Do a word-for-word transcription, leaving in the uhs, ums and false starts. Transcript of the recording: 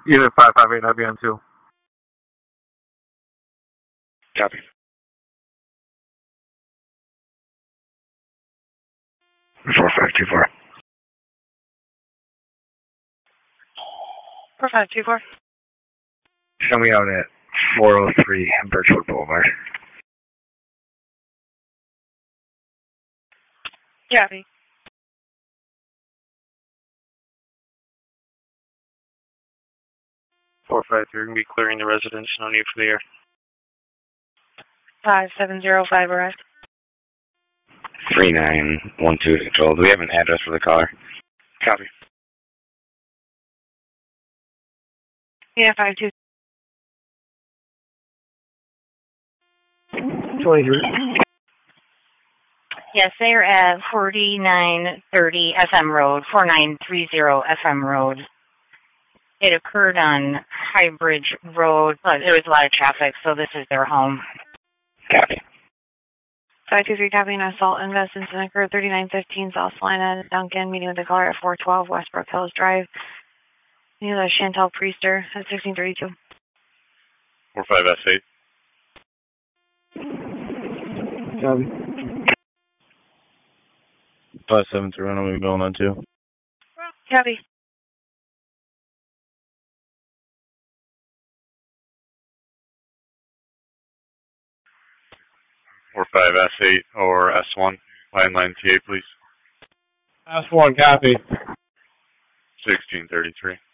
Unit five five eight, I B N two. Copy. four five two four. four five two four. Show me out at four oh three Birchwood Boulevard. Copy. four five three, we're going to be clearing the residence. No need for the air. five seven zero five arrived. three nine one two control. Do we have an address for the caller? Copy. Yeah, five two. twenty-three. Yes, they're at forty-nine thirty F M Road, forty-nine thirty F M Road. It occurred on High Bridge Road, but there was a lot of traffic, so this is their home. Copy. five two three, copy. An assault invest incident occurred thirty-nine fifteen South Salina, Duncan, meeting with the caller at four twelve Westbrook Hills Drive. Near the Chantel Priester at sixteen thirty-two. four five S eight. Copy. five seven three, I'm going to be going on two. Copy. four five S eight or S one. Landline T A, please. S one, copy. sixteen thirty-three.